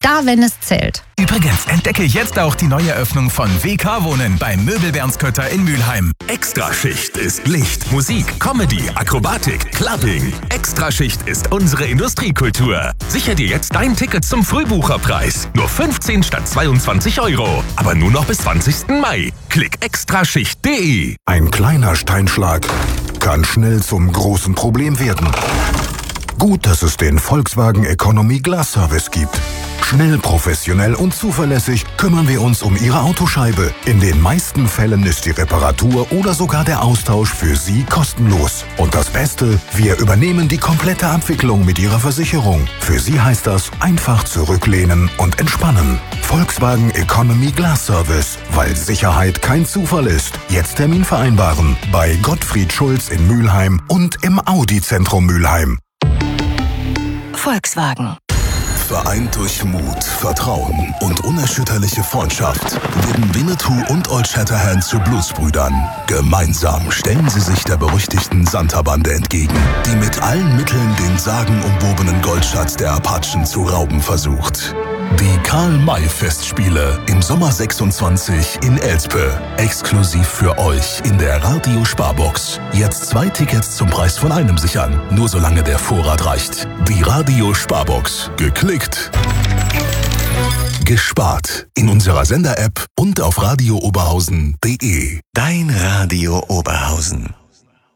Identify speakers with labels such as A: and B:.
A: Da, wenn es zählt.
B: Übrigens, entdecke jetzt auch die Neueröffnung von WK Wohnen beim Möbel Bernskötter in Mülheim.
C: Extraschicht ist Licht, Musik, Comedy, Akrobatik, Clubbing. Extraschicht ist unsere Industriekultur. Sicher dir jetzt dein Ticket zum Frühbucherpreis. Nur 15 statt 22 €. Aber nur noch bis 20. Mai. Klick extraschicht.de.
D: Ein kleiner Steinschlag kann schnell zum großen Problem werden. Gut, dass es den Volkswagen Economy Glass Service gibt. Schnell, professionell und zuverlässig kümmern wir uns um Ihre Autoscheibe. In den meisten Fällen ist die Reparatur oder sogar der Austausch für Sie kostenlos. Und das Beste, wir übernehmen die komplette Abwicklung mit Ihrer Versicherung. Für Sie heißt das einfach zurücklehnen und entspannen. Volkswagen Economy Glass Service, weil Sicherheit kein Zufall ist. Jetzt Termin vereinbaren bei Gottfried Schulz in Mülheim und im Audi-Zentrum Mülheim.
E: Volkswagen.
F: Vereint durch Mut, Vertrauen und unerschütterliche Freundschaft werden Winnetou und Old Shatterhand zu Bluesbrüdern. Gemeinsam stellen sie sich der berüchtigten Santa-Bande entgegen, die mit allen Mitteln den sagenumwobenen Goldschatz der Apachen zu rauben versucht. Die Karl-May-Festspiele im Sommer 26 in Elspe. Exklusiv für euch in der Radio-Sparbox. Jetzt 2 Tickets zum Preis von einem sichern. Nur solange der Vorrat reicht. Die Radio-Sparbox. Geklickt. Gespart. In unserer Sender-App und auf radiooberhausen.de.
G: Dein Radio Oberhausen.